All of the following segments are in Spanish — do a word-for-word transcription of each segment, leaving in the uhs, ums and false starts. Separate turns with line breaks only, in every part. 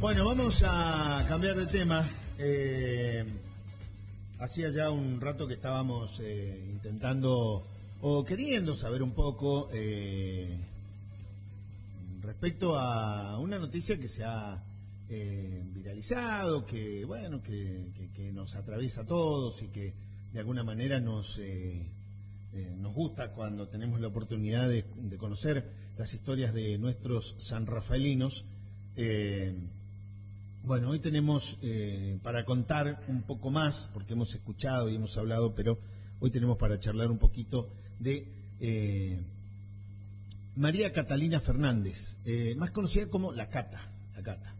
Bueno, vamos a cambiar de tema. Eh, hacía ya un rato que estábamos eh, intentando o queriendo saber un poco eh, respecto a una noticia que se ha eh, viralizado, que bueno, que, que, que nos atraviesa a todos y que de alguna manera nos eh, eh, nos gusta cuando tenemos la oportunidad de, de conocer las historias de nuestros sanrafaelinos. Eh, Bueno, hoy tenemos eh, para contar un poco más, porque hemos escuchado y hemos hablado, pero hoy tenemos para charlar un poquito de eh, María Catalina Fernández, eh, más conocida como La Cata. La Cata.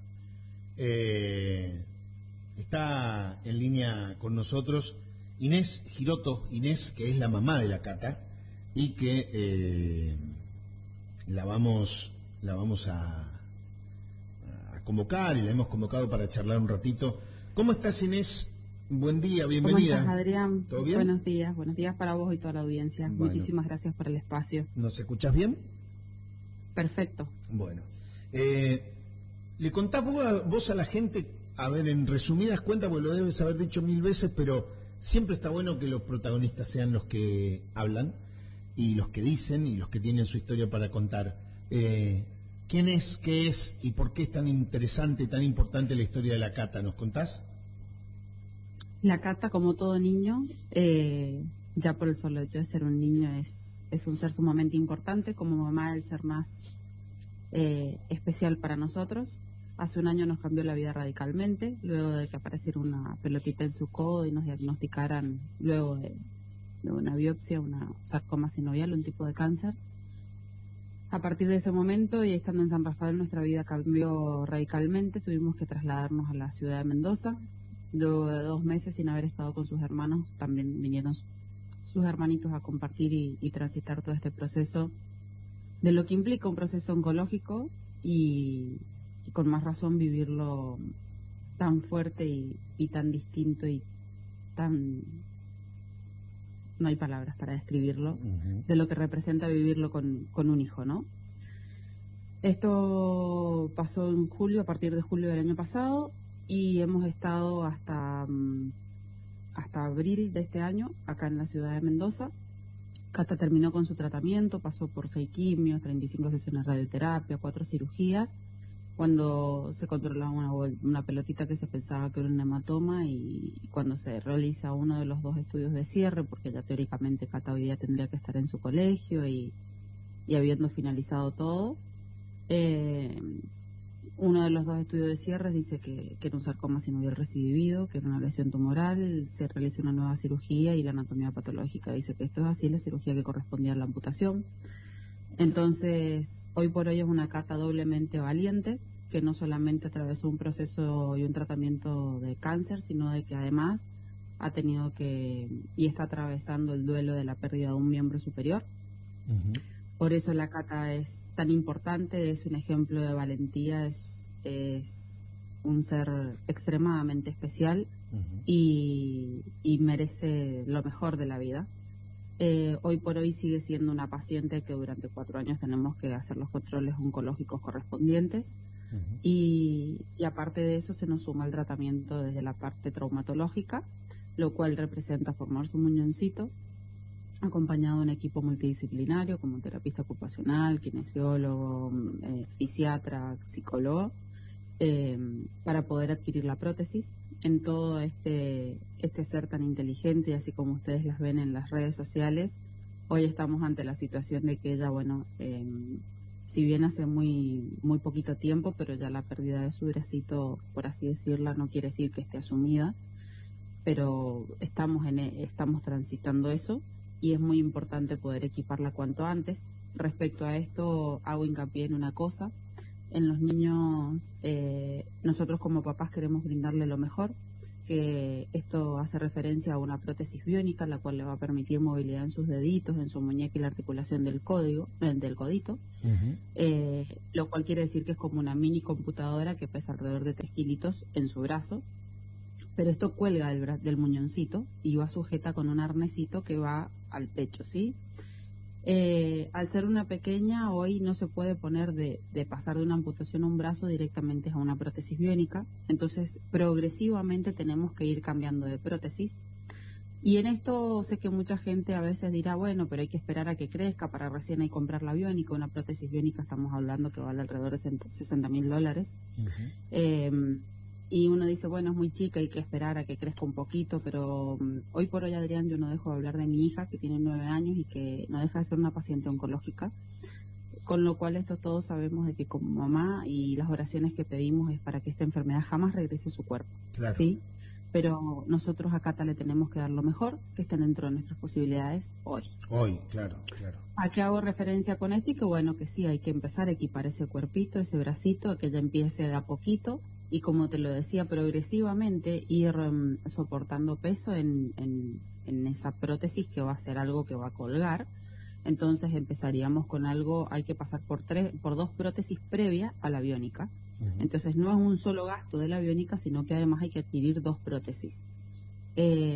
Eh, está en línea con nosotros Inés Giroto, Inés, que es la mamá de La Cata, y que eh, la vamos, la vamos a... convocar y la hemos convocado para charlar un ratito. ¿Cómo estás, Inés? Buen día, bienvenida.
¿Cómo estás, Adrián?
¿Todo bien?
Buenos días, buenos días para vos y toda la audiencia.
Bueno.
Muchísimas gracias por el espacio.
¿Nos escuchás bien?
Perfecto.
Bueno. Eh, ¿Le contás vos a, vos a la gente, a ver, en resumidas cuentas, porque lo debes haber dicho mil veces, pero siempre está bueno que los protagonistas sean los que hablan y los que dicen y los que tienen su historia para contar? Eh, ¿Quién es, qué es y por qué es tan interesante y tan importante la historia de La Cata? ¿Nos contás?
La Cata, como todo niño, eh, ya por el solo hecho de ser un niño, es, es un ser sumamente importante. Como mamá, el ser más eh, especial para nosotros. Hace un año nos cambió la vida radicalmente, luego de que apareciera una pelotita en su codo y nos diagnosticaran, luego de, de una biopsia, una sarcoma sinovial, un tipo de cáncer. A partir de ese momento, y estando en San Rafael, nuestra vida cambió radicalmente. Tuvimos que trasladarnos a la ciudad de Mendoza. Luego de dos meses sin haber estado con sus hermanos, también vinieron sus hermanitos a compartir y, y transitar todo este proceso de lo que implica un proceso oncológico y, y con más razón vivirlo tan fuerte y, y tan distinto y tan... no hay palabras para describirlo, uh-huh. de lo que representa vivirlo con, con un hijo, ¿no? Esto pasó en julio, a partir de julio del año pasado, y hemos estado hasta, hasta abril de este año acá en la ciudad de Mendoza. Cata terminó con su tratamiento, pasó por seis quimios, treinta y cinco sesiones de radioterapia, cuatro cirugías, cuando se controlaba una, una pelotita que se pensaba que era un hematoma, y cuando se realiza uno de los dos estudios de cierre, porque ya teóricamente Cata hoy día tendría que estar en su colegio y, y habiendo finalizado todo, eh, uno de los dos estudios de cierre dice que, que era un sarcoma sinovial recidivo, que era una lesión tumoral, se realiza una nueva cirugía y la anatomía patológica dice que esto es así, la cirugía que correspondía a la amputación. Entonces, hoy por hoy es una Cata doblemente valiente, que no solamente atravesó un proceso y un tratamiento de cáncer, sino de que además ha tenido que, y está atravesando el duelo de la pérdida de un miembro superior. Uh-huh. Por eso la Cata es tan importante, es un ejemplo de valentía, es, es un ser extremadamente especial, uh-huh. y, y merece lo mejor de la vida. Eh, hoy por hoy sigue siendo una paciente que durante cuatro años tenemos que hacer los controles oncológicos correspondientes, uh-huh. y, y aparte de eso se nos suma el tratamiento desde la parte traumatológica, lo cual representa formar su muñoncito, acompañado de un equipo multidisciplinario como terapista ocupacional, kinesiólogo, eh, fisiatra, psicólogo, eh, para poder adquirir la prótesis. En todo este, este ser tan inteligente, y así como ustedes las ven en las redes sociales, hoy estamos ante la situación de que ella, bueno, eh, si bien hace muy, muy poquito tiempo, pero ya la pérdida de su bracito, por así decirla, no quiere decir que esté asumida, pero estamos, en, estamos transitando eso, y es muy importante poder equiparla cuanto antes. Respecto a esto, hago hincapié en una cosa. En los niños, eh, nosotros como papás queremos brindarle lo mejor, que esto hace referencia a una prótesis biónica, la cual le va a permitir movilidad en sus deditos, en su muñeca y la articulación del código, eh, del codito, uh-huh. eh, lo cual quiere decir que es como una mini computadora que pesa alrededor de tres kilitos en su brazo, pero esto cuelga del, del muñoncito y va sujeta con un arnesito que va al pecho, ¿sí? Eh, al ser una pequeña, hoy no se puede poner de, de pasar de una amputación a un brazo directamente a una prótesis biónica, entonces progresivamente tenemos que ir cambiando de prótesis. Y en esto sé que mucha gente a veces dirá, bueno, pero hay que esperar a que crezca para recién ahí comprar la biónica. Una prótesis biónica estamos hablando que vale alrededor de sesenta mil dólares. Uh-huh. eh, y uno dice, bueno, es muy chica, hay que esperar a que crezca un poquito, pero um, hoy por hoy, Adrián, yo no dejo de hablar de mi hija, que tiene nueve años y que no deja de ser una paciente oncológica, con lo cual esto todos sabemos de que como mamá y las oraciones que pedimos es para que esta enfermedad jamás regrese a su cuerpo.
Claro.
¿Sí? Pero nosotros a Cata le tenemos que dar lo mejor que esté dentro de nuestras posibilidades hoy.
Hoy, claro, claro.
¿A qué hago referencia con esto? Y que bueno, que sí, hay que empezar a equipar ese cuerpito, ese bracito, a que ella empiece de a poquito y, como te lo decía, progresivamente ir um, soportando peso en, en, en esa prótesis, que va a ser algo que va a colgar. Entonces empezaríamos con algo, hay que pasar por tres, por dos prótesis previas a la biónica. Entonces no es un solo gasto de la biónica, sino que además hay que adquirir dos prótesis eh,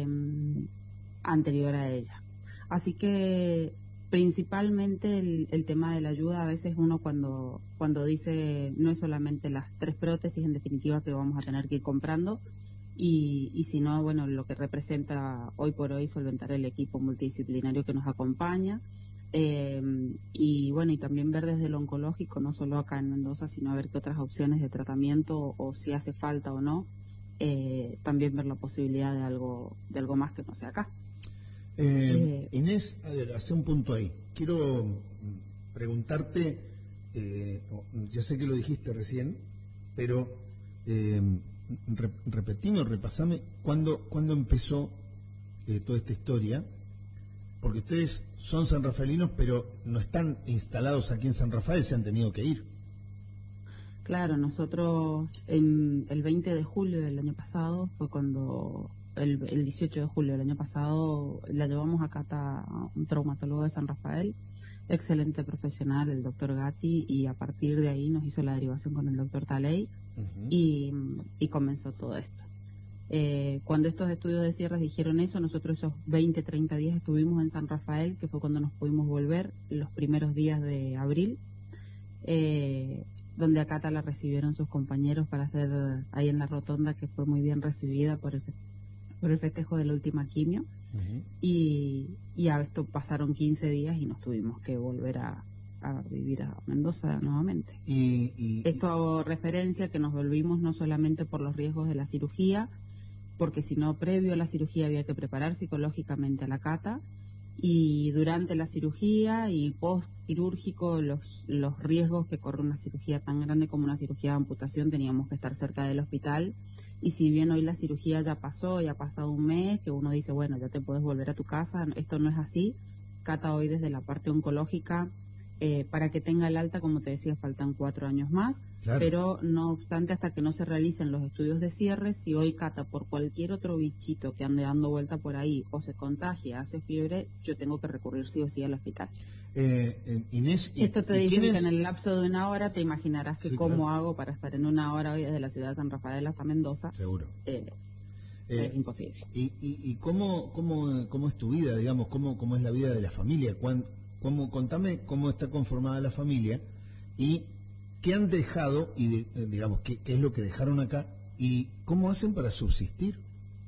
anterior a ella. Así que principalmente el, el tema de la ayuda, a veces uno cuando, cuando dice no es solamente las tres prótesis en definitiva que vamos a tener que ir comprando, y, y sino, bueno, lo que representa hoy por hoy solventar el equipo multidisciplinario que nos acompaña. Eh, y bueno, y también ver desde lo oncológico, no solo acá en Mendoza, sino ver qué otras opciones de tratamiento o, o si hace falta o no, eh, también ver la posibilidad de algo de algo más que no sea acá.
Eh, eh, Inés, a ver, hace un punto ahí. Quiero preguntarte, eh, ya sé que lo dijiste recién, pero eh, re, repetime o repasame, ¿cuándo, ¿cuándo empezó eh, toda esta historia? Porque ustedes son sanrafaelinos, pero no están instalados aquí en San Rafael, se han tenido que ir.
Claro, nosotros en el veinte de julio del año pasado fue cuando, el, el dieciocho de julio del año pasado, la llevamos a Cata, a un traumatólogo de San Rafael, excelente profesional, el doctor Gatti, y a partir de ahí nos hizo la derivación con el doctor Taley, uh-huh. y, y comenzó todo esto. Eh, cuando estos estudios de cierres dijeron eso, nosotros esos veinte, treinta días estuvimos en San Rafael, que fue cuando nos pudimos volver, los primeros días de abril, eh, donde a Cata la recibieron sus compañeros para hacer ahí en la rotonda, que fue muy bien recibida por el, por el festejo de la última quimio. Uh-huh. y, y a esto pasaron quince días y nos tuvimos que volver a, a vivir a Mendoza nuevamente.
Y, y,
esto hago referencia que nos volvimos no solamente por los riesgos de la cirugía, porque si no, previo a la cirugía había que preparar psicológicamente a la Cata, y durante la cirugía y post quirúrgico los, los riesgos que corre una cirugía tan grande como una cirugía de amputación, teníamos que estar cerca del hospital, y si bien hoy la cirugía ya pasó, ya ha pasado un mes, que uno dice, bueno, ya te puedes volver a tu casa, esto no es así. Cata hoy desde la parte oncológica, Eh, para que tenga el alta, como te decía, faltan cuatro años más, claro. Pero no obstante, hasta que no se realicen los estudios de cierre, si hoy Cata por cualquier otro bichito que ande dando vuelta por ahí o se contagia, hace fiebre, yo tengo que recurrir sí o sí al hospital.
Eh, eh, Inés, y,
esto te
¿y
dicen
es?
que en el lapso de una hora te imaginarás que sí, cómo claro. hago para estar en una hora hoy desde la ciudad de San Rafael hasta Mendoza.
Seguro.
Eh,
Eh,
es imposible.
¿Y, y, y cómo, cómo, cómo es tu vida, digamos, cómo, cómo es la vida de la familia? ¿Cuán, cómo, contame cómo está conformada la familia y qué han dejado, y de, digamos, qué, qué es lo que dejaron acá y cómo hacen para subsistir.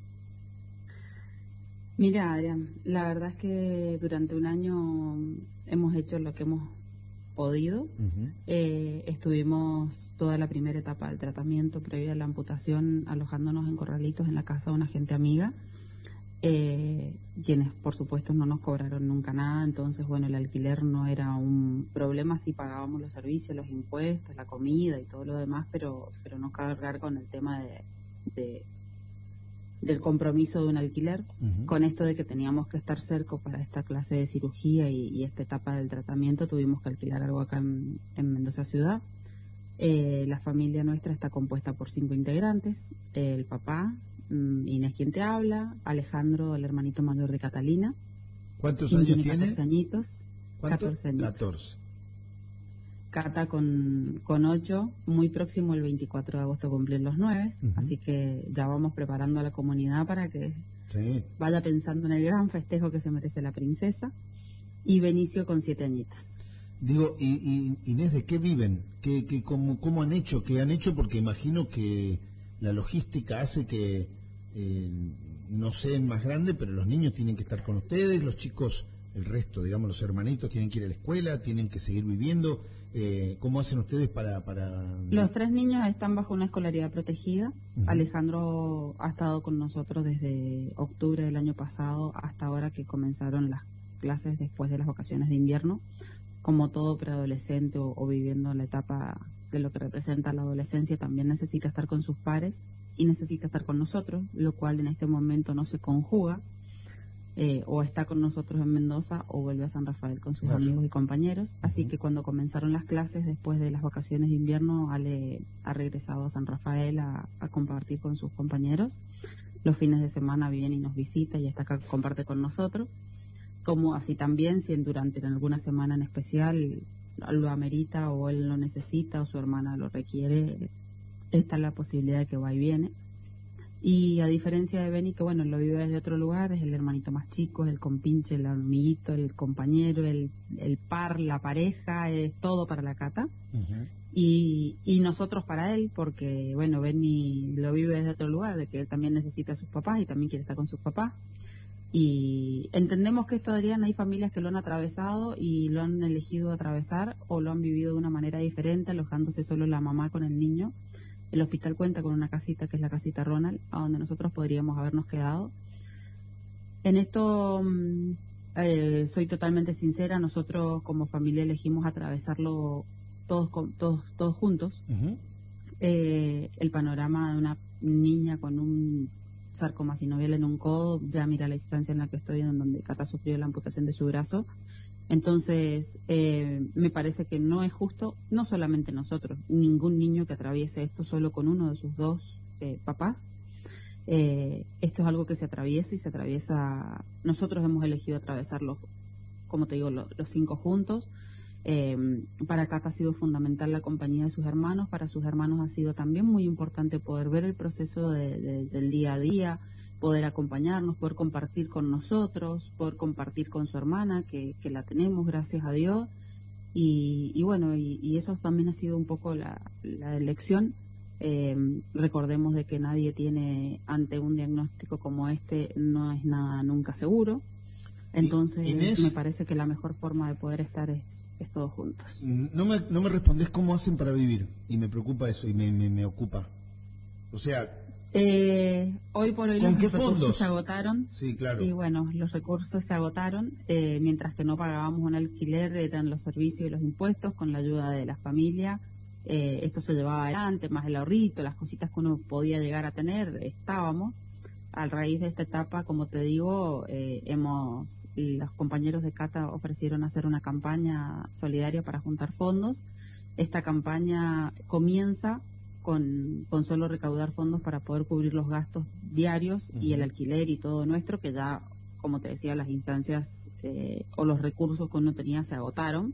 Mira, Adrián, la verdad es que durante un año hemos hecho lo que hemos podido. Uh-huh. Eh, estuvimos toda la primera etapa del tratamiento previa a la amputación alojándonos en corralitos en la casa de una gente amiga, eh, quienes por supuesto no nos cobraron nunca nada. Entonces, bueno, el alquiler no era un problema, sí pagábamos los servicios, los impuestos, la comida y todo lo demás, pero pero no cargar con el tema de, de del compromiso de un alquiler, uh-huh. Con esto de que teníamos que estar cerca para esta clase de cirugía y, y esta etapa del tratamiento, tuvimos que alquilar algo acá en, en Mendoza ciudad. Eh, la familia nuestra está compuesta por cinco integrantes: el papá, um, Inés quien te habla, Alejandro, el hermanito mayor de Catalina.
¿Cuántos años tiene?
catorce añitos.
¿Cuánto?
catorce añitos.
catorce.
Cata con, con ocho, muy próximo el veinticuatro de agosto cumplir los nueve, uh-huh. Así que ya vamos preparando a la comunidad para que sí. Vaya pensando en el gran festejo que se merece la princesa. y Benicio con siete añitos.
Digo, y, y Inés, ¿de qué viven? ¿Qué, qué, cómo, ¿Cómo han hecho? ¿Qué han hecho? Porque imagino que la logística hace que, eh, no sé, más grande, pero los niños tienen que estar con ustedes, los chicos, el resto, digamos, los hermanitos tienen que ir a la escuela, tienen que seguir viviendo. Eh, ¿Cómo hacen ustedes para, para...?
Los tres niños están bajo una escolaridad protegida. Uh-huh. Alejandro ha estado con nosotros desde octubre del año pasado hasta ahora que comenzaron las clases después de las vacaciones de invierno. Como todo preadolescente o, o viviendo la etapa de lo que representa la adolescencia, también necesita estar con sus pares y necesita estar con nosotros, lo cual en este momento no se conjuga. Eh, o está con nosotros en Mendoza o vuelve a San Rafael con sus claro. amigos y compañeros. Así uh-huh. que cuando comenzaron las clases después de las vacaciones de invierno, Ale ha regresado a San Rafael a, a compartir con sus compañeros. Los fines de semana viene y nos visita y está acá, comparte con nosotros. Como así también, si durante alguna semana en especial lo amerita o él lo necesita o su hermana lo requiere, está la posibilidad de que va y viene. Y a diferencia de Beni, que bueno, lo vive desde otro lugar, es el hermanito más chico, es el compinche, el amiguito, el compañero, el, el par, la pareja, es todo para la Cata. Uh-huh. Y, y nosotros para él, porque bueno, Beni lo vive desde otro lugar, de que él también necesita a sus papás y también quiere estar con sus papás. Y entendemos que esto, Adrián, hay familias que lo han atravesado y lo han elegido atravesar o lo han vivido de una manera diferente, alojándose solo la mamá con el niño. El hospital cuenta con una casita que es la casita Ronald, a donde nosotros podríamos habernos quedado. En esto eh, soy totalmente sincera, nosotros como familia elegimos atravesarlo todos todos todos juntos. Uh-huh. Eh, el panorama de una niña con un sarcoma sinovial en un codo, ya mira la instancia en la que estoy, en donde Cata sufrió la amputación de su brazo. Entonces, eh, me parece que no es justo, no solamente nosotros, ningún niño que atraviese esto solo con uno de sus dos eh, papás. Eh, esto es algo que se atraviesa y se atraviesa, nosotros hemos elegido atravesarlo, como te digo, lo, los cinco juntos. Eh, para Cata ha sido fundamental la compañía de sus hermanos, para sus hermanos ha sido también muy importante poder ver el proceso de, de, del día a día, poder acompañarnos, poder compartir con nosotros, poder compartir con su hermana, que, que la tenemos, gracias a Dios, y, y bueno, y, y eso también ha sido un poco la, la elección. Eh, recordemos de que nadie tiene, ante un diagnóstico como este, no es nada nunca seguro, entonces Inés, me parece que la mejor forma de poder estar es, es todos juntos.
No me, no me respondés cómo hacen para vivir, y me preocupa eso, y me, me, me ocupa, o sea...
Eh, hoy por hoy
¿Con
los
qué
recursos
fondos?
se agotaron.
Sí, claro.
Y bueno, los recursos se agotaron. Eh, mientras que no pagábamos un alquiler, eran los servicios y los impuestos con la ayuda de la familia. Eh, esto se llevaba adelante, más el ahorrito, las cositas que uno podía llegar a tener, estábamos. A raíz de esta etapa, como te digo, eh, hemos los compañeros de Cata ofrecieron hacer una campaña solidaria para juntar fondos. Esta campaña comienza Con, con solo recaudar fondos para poder cubrir los gastos diarios uh-huh. y el alquiler y todo nuestro, que ya, como te decía, las instancias eh, o los recursos que uno tenía se agotaron.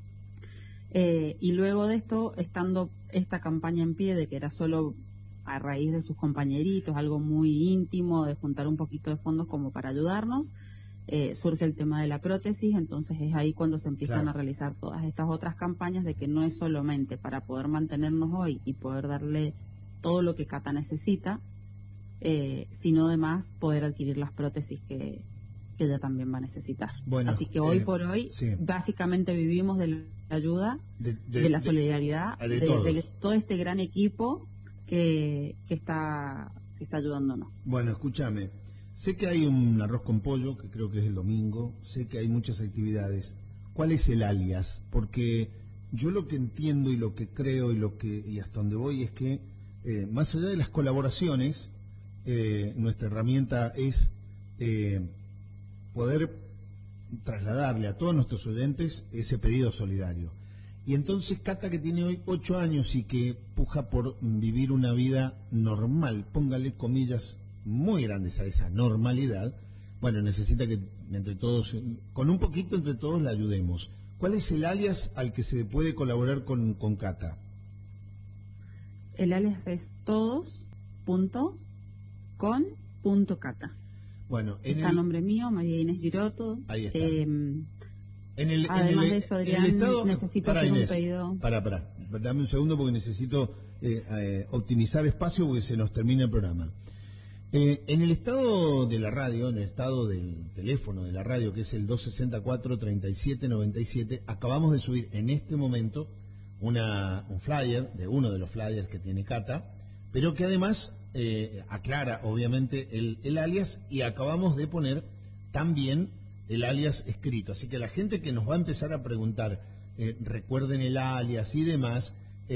Eh, y luego de esto, estando esta campaña en pie, de que era solo a raíz de sus compañeritos, algo muy íntimo, de juntar un poquito de fondos como para ayudarnos, Eh, surge el tema de la prótesis, entonces es ahí cuando se empiezan claro. a realizar todas estas otras campañas de que no es solamente para poder mantenernos hoy y poder darle todo lo que Cata necesita, eh, sino además poder adquirir las prótesis que, que ella también va a necesitar. Bueno, así que hoy eh, por hoy sí. básicamente vivimos de la ayuda, de, de, de la solidaridad, de, de, de, de todo este gran equipo que, que, está, que está ayudándonos.
Bueno, escúchame. Sé que hay un arroz con pollo, que creo que es el domingo, sé que hay muchas actividades. ¿Cuál es el alias? Porque yo lo que entiendo y lo que creo y lo que y hasta donde voy es que, eh, más allá de las colaboraciones, eh, nuestra herramienta es eh, poder trasladarle a todos nuestros oyentes ese pedido solidario. Y entonces Cata, que tiene hoy ocho años y que puja por vivir una vida normal, póngale comillas muy grandes a esa normalidad, bueno, necesita que entre todos, con un poquito entre todos la ayudemos. ¿Cuál es el alias al que se puede colaborar con, con Cata?
El alias es todos punto con punto Cata.
Bueno, en
está
el...
nombre mío, María Inés Giroto.
Ahí está.
Eh,
En el,
Además
en el,
de eso, Adrián,
en el estado,
necesito
para
hacer
Inés,
un pedido.
Para, para, dame un segundo porque necesito eh, eh, optimizar espacio porque se nos termina el programa. Eh, en el estado de la radio, en el estado del teléfono de la radio, que es el dos sesenta y cuatro, treinta y siete noventa y siete, acabamos de subir en este momento una, un flyer, de uno de los flyers que tiene Cata, pero que además eh, aclara obviamente el, el alias, y acabamos de poner también el alias escrito. Así que la gente que nos va a empezar a preguntar, eh, recuerden el alias y demás,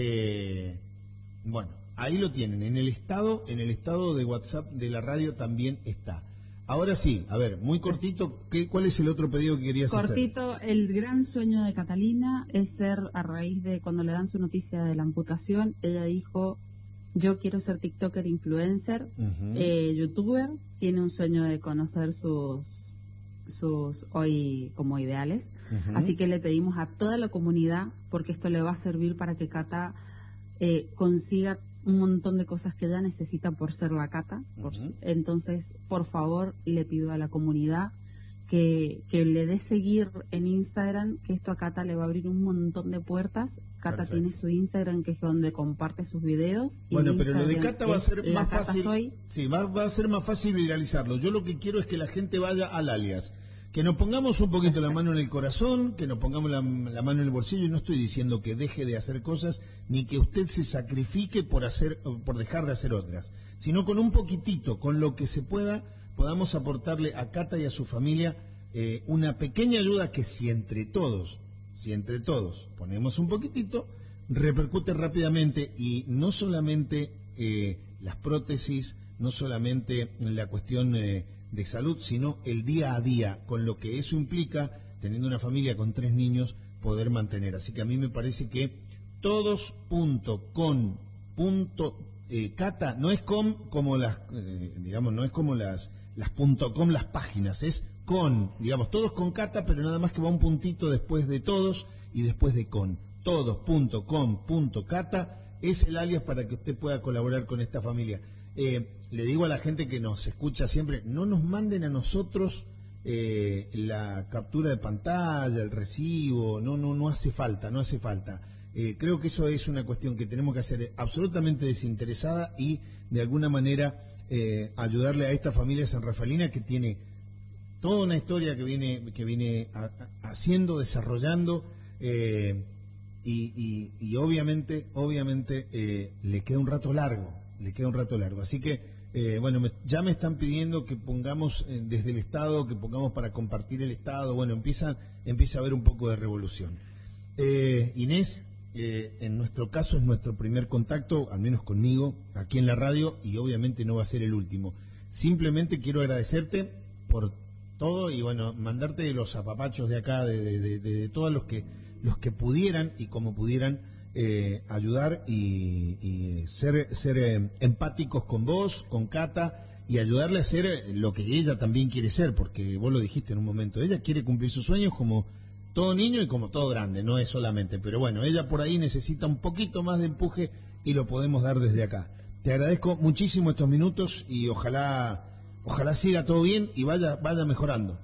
eh, bueno, ahí lo tienen, en el estado, en el estado de WhatsApp de la radio también está. Ahora sí, a ver, muy cortito, ¿qué, ¿cuál es el otro pedido que querías hacer?
Cortito, el gran sueño de Catalina es ser, a raíz de cuando le dan su noticia de la amputación, ella dijo, yo quiero ser TikToker, influencer, uh-huh. eh, youtuber, tiene un sueño de conocer sus, sus hoy como ideales, uh-huh. Así que le pedimos a toda la comunidad, porque esto le va a servir para que Cata eh, consiga un montón de cosas que ella necesita por ser la Cata. Por, uh-huh. Entonces, por favor, le pido a la comunidad que, que le dé seguir en Instagram, que esto a Cata le va a abrir un montón de puertas. Cata Perfecto. Tiene su Instagram, que es donde comparte sus videos.
Bueno, pero lo de Cata va a ser más
Cata
fácil.
Soy.
Sí, va, va a ser más fácil viralizarlo. Yo lo que quiero es que la gente vaya al alias. Que nos pongamos un poquito la mano en el corazón, que nos pongamos la, la mano en el bolsillo, y no estoy diciendo que deje de hacer cosas, ni que usted se sacrifique por hacer, por dejar de hacer otras, sino con un poquitito, con lo que se pueda, podamos aportarle a Cata y a su familia eh, una pequeña ayuda que si entre todos, si entre todos ponemos un poquitito, repercute rápidamente, y no solamente eh, las prótesis, no solamente la cuestión eh, de salud, sino el día a día, con lo que eso implica, teniendo una familia con tres niños, poder mantener. Así que a mí me parece que todos punto con punto cata no es com como las, eh, digamos, no es como las las punto com las páginas, es con, digamos, todos con Cata, pero nada más que va un puntito después de todos y después de con. Todos punto com punto cata es el alias para que usted pueda colaborar con esta familia. Eh, le digo a la gente que nos escucha siempre, no nos manden a nosotros eh, la captura de pantalla, el recibo, no, no, no hace falta, no hace falta. Eh, creo que eso es una cuestión que tenemos que hacer absolutamente desinteresada y de alguna manera eh, ayudarle a esta familia sanrafaelina que tiene toda una historia que viene, que viene a, a, haciendo, desarrollando eh, y, y, y obviamente, obviamente eh, le queda un rato largo. le queda un rato largo. Así que, eh, bueno, me, ya me están pidiendo que pongamos eh, desde el Estado, que pongamos para compartir el Estado. Bueno, empieza, empieza a haber un poco de revolución. Eh, Inés, eh, en nuestro caso es nuestro primer contacto, al menos conmigo, aquí en la radio, y obviamente no va a ser el último. Simplemente quiero agradecerte por todo y, bueno, mandarte los apapachos de acá, de, de, de, de, de todos los que, los que pudieran y como pudieran, Eh, ayudar y, y ser, ser eh, empáticos con vos, con Cata, y ayudarle a ser lo que ella también quiere ser, porque vos lo dijiste en un momento, ella quiere cumplir sus sueños como todo niño y como todo grande, no es solamente, pero bueno, ella por ahí necesita un poquito más de empuje y lo podemos dar desde acá. Te agradezco muchísimo estos minutos y ojalá, ojalá siga todo bien y vaya, vaya mejorando.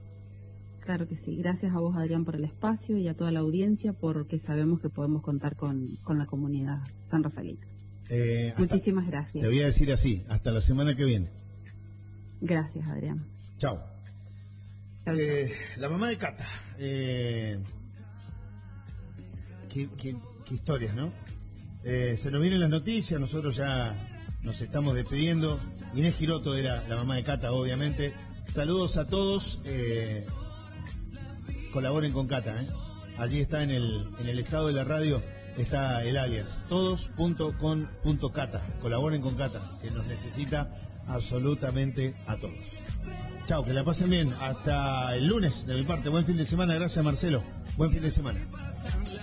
Claro que sí. Gracias a vos, Adrián, por el espacio y a toda la audiencia, porque sabemos que podemos contar con, con la comunidad sanrafaelina.
Eh,
Muchísimas gracias.
Te voy a decir así, hasta la semana que viene.
Gracias, Adrián.
Chao.
Chau,
eh, chau. La mamá de Cata. Eh, qué, qué, qué historias, ¿no? Eh, se nos vienen las noticias, nosotros ya nos estamos despidiendo. Inés Giroto era la mamá de Cata, obviamente. Saludos a todos. Eh, colaboren con Cata, ¿eh? Allí está en el, en el estado de la radio, está el alias, todos punto con punto cata. Colaboren con Cata, que nos necesita absolutamente a todos. Chao, que la pasen bien. Hasta el lunes de mi parte. Buen fin de semana. Gracias, Marcelo. Buen fin de semana.